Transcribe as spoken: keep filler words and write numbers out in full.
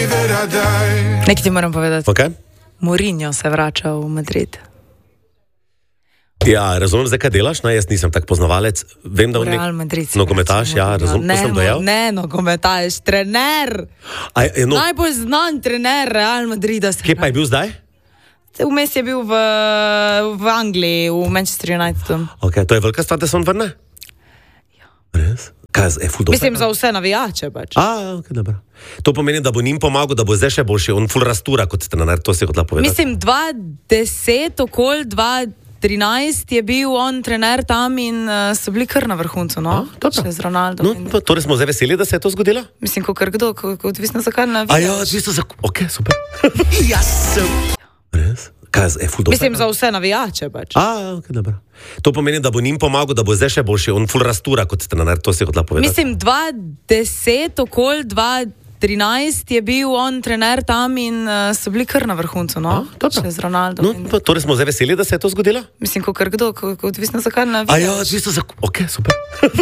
Nekaj ti moram povedati. Okay. Mourinho se vrača v Madrid. Ja, razumem, zdaj kaj delaš, ne, jaz nisem tak poznavalec, vem, da v Real Madrid si nogometaš, ja, razumem, ne, to sem dojel. Ne, nogometaš, trener. A, je, no, Najbolj znan trener Real Madrida. Kje pa je bil zdaj? Vmes je bil v, v Angliji, v Manchester United. Okay, to je velika stvar, da se on vrne? Ja. Res? Kaj je ful dobro? Mislim, za vse navijače pač. A, ok, dobro. To pomeni, da bo njim pomagal, da bo zdaj še boljši, on ful rastura kot trener, to si hotela povedati. Mislim, dva deset, okoli dva trinajst je bil on trener tam in uh, so bili kar na vrhuncu, no? A, še z Ronaldom. No, in... pa, torej smo zdaj veseli, da se je to zgodilo? Mislim, ko kar kdo, ko, ko odvisno za kar navijaš. A ja, odvisno za... Ok, super. Jaz sem... Res? Kaj je ful dobro? Mislim, za vse navijače pač. A, ok, dobro. To pomeni, da bo njim pomagal, da bo zdaj še boljši, on ful rastura kot trener, to si hotela povedati. Mislim, dva deset, okoli dva trinajst je bil on trener tam in uh, so bili kar na vrhuncu, no? A, še z Ronaldom. No, in... pa, torej smo zdaj veseli, da se je to zgodilo? Mislim, ko kar kdo, ko, ko odvisno za kar navijaš. A ja, odvisno za... Ok, super.